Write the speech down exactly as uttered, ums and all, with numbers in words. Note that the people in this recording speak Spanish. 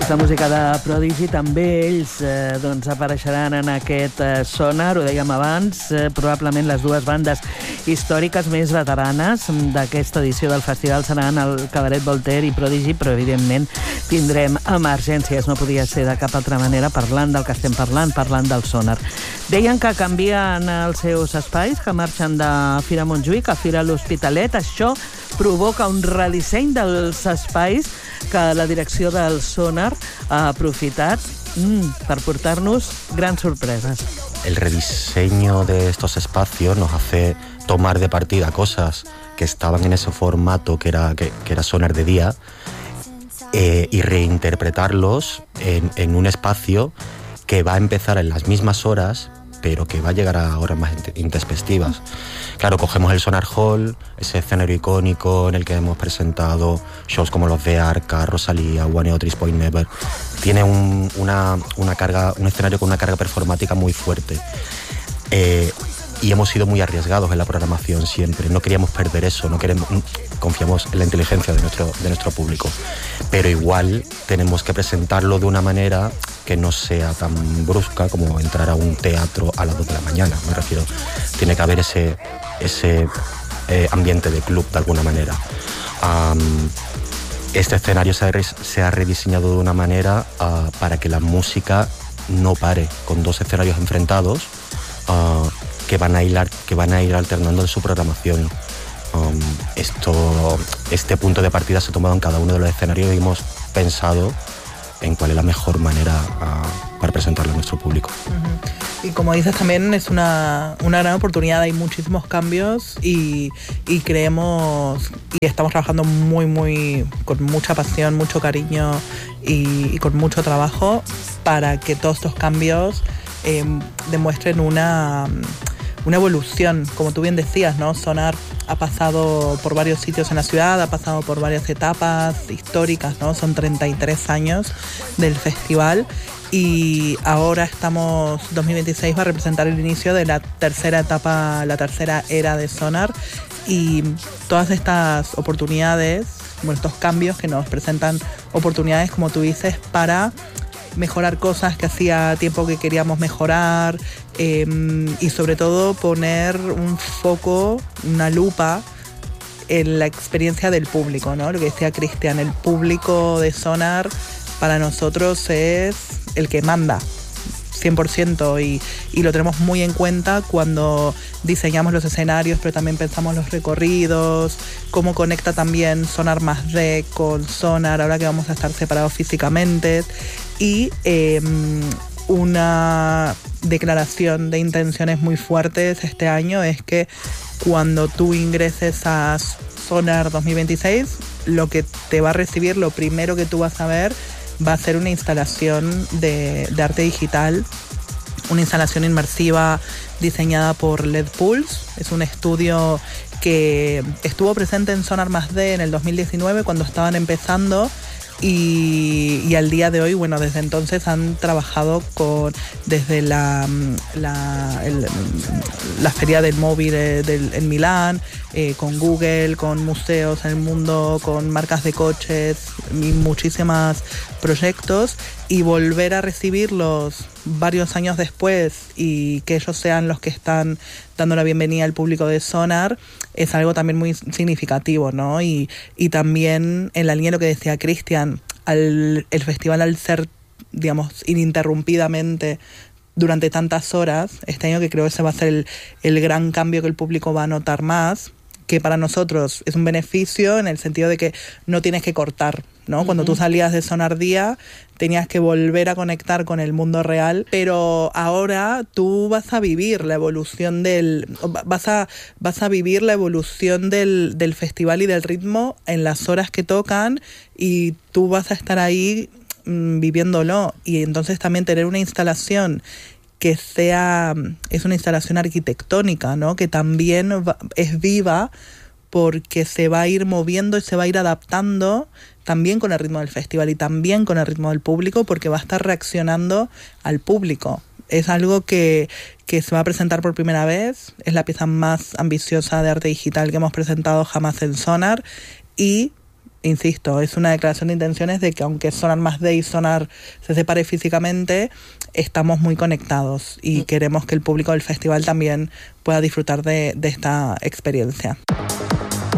La música de Prodigy, també ells eh, doncs apareixeran en aquest eh, Sonar, ho dèiem abans, eh, probablement les dues bandes històriques més veteranes d'aquesta edició del festival seran el Cabaret Voltaire i Prodigy, però evidentment tindrem emergències, no podia ser de cap altra manera, parlant del que estem parlant, parlant del Sonar. Deien que canvien els seus espais, que marxen de Fira Montjuïc a Fira l'Hospitalet. Això provoca un redisseny dels espais que la direcció del Sonar ha aprofitat mm, per portar-nos grans sorpreses. El rediseño de estos espacios nos hace tomar de partida cosas que estaban en ese formato que era, que, que era Sonar de día eh, y reinterpretarlos en, en un espacio que va a empezar en las mismas horas, pero que va a llegar a horas más intempestivas. Claro, cogemos el Sonar Hall, ese escenario icónico en el que hemos presentado shows como los de Arca, Rosalía, One o Three Point Never. Tiene un, una, una carga, un escenario con una carga performática muy fuerte. Eh, y hemos sido muy arriesgados en la programación siempre. No queríamos perder eso, no queremos, confiamos en la inteligencia de nuestro, de nuestro público. Pero igual tenemos que presentarlo de una manera que no sea tan brusca como entrar a un teatro a las dos de la mañana. Me refiero, tiene que haber ese, ese eh, ambiente de club de alguna manera. Um, este escenario se ha, se ha rediseñado de una manera uh, para que la música no pare, con dos escenarios enfrentados uh, que, van a ir, que van a ir alternando en su programación. Um, esto, este punto de partida se ha tomado en cada uno de los escenarios y hemos pensado en cuál es la mejor manera uh, para presentarlo a nuestro público. Uh-huh. Y como dices, también es una, una gran oportunidad, hay muchísimos cambios y, y creemos y estamos trabajando muy, muy con mucha pasión, mucho cariño y, y con mucho trabajo para que todos estos cambios eh, demuestren una, una evolución, como tú bien decías, ¿no? Sonar ha pasado por varios sitios en la ciudad, ha pasado por varias etapas históricas, ¿no? Son treinta y tres años del festival y ahora estamos, dos mil veintiséis va a representar el inicio de la tercera etapa, la tercera era de Sonar y todas estas oportunidades, bueno, estos cambios que nos presentan oportunidades, como tú dices, para mejorar cosas que hacía tiempo que queríamos mejorar eh, y sobre todo poner un foco, una lupa en la experiencia del público, ¿no? Lo que decía Cristian, el público de Sonar para nosotros es el que manda cien por ciento y, y lo tenemos muy en cuenta cuando diseñamos los escenarios, pero también pensamos los recorridos, cómo conecta también Sonar más D con Sonar, ahora que vamos a estar separados físicamente. Y eh, una declaración de intenciones muy fuertes este año es que cuando tú ingreses a Sonar dos mil veintiséis, lo que te va a recibir, lo primero que tú vas a ver va a ser una instalación de, de arte digital, una instalación inmersiva diseñada por L E D Pulse. Es un estudio que estuvo presente en Sonar más D en el dos mil diecinueve cuando estaban empezando y, y al día de hoy, bueno, desde entonces han trabajado con desde la, la, el, la feria del móvil del, en Milán, eh, con Google, con museos en el mundo, con marcas de coches y muchísimos proyectos, y volver a recibirlos varios años después y que ellos sean los que están dando la bienvenida al público de Sonar es algo también muy significativo, ¿no? Y, y también en la línea de lo que decía Cristian, al, el festival al ser, digamos, ininterrumpidamente durante tantas horas, este año que creo que ese va a ser el, el gran cambio que el público va a notar más, que para nosotros es un beneficio en el sentido de que no tienes que cortar, ¿no? Uh-huh. Cuando tú salías de Sonar Día tenías que volver a conectar con el mundo real, pero ahora tú vas a vivir la evolución del vas a vas a vivir la evolución del, del festival y del ritmo en las horas que tocan y tú vas a estar ahí mmm, viviéndolo, y entonces también tener una instalación que sea, es una instalación arquitectónica, ¿no? Que también va, es viva porque se va a ir moviendo y se va a ir adaptando también con el ritmo del festival y también con el ritmo del público, porque va a estar reaccionando al público. Es algo que, que se va a presentar por primera vez, es la pieza más ambiciosa de arte digital que hemos presentado jamás en Sonar y insisto, es una declaración de intenciones de que aunque Sonar Más D y Sonar se separe físicamente, estamos muy conectados y queremos que el público del festival también pueda disfrutar de, de esta experiencia.